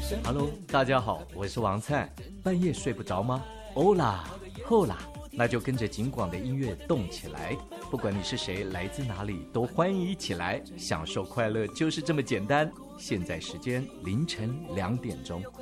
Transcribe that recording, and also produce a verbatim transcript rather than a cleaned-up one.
Hello， 大家好，我是王灿。半夜睡不着吗？欧啦，后啦，那就跟着警广的音乐动起来。不管你是谁，来自哪里，都欢迎一起来享受快乐，就是这么简单。现在时间凌晨两点钟。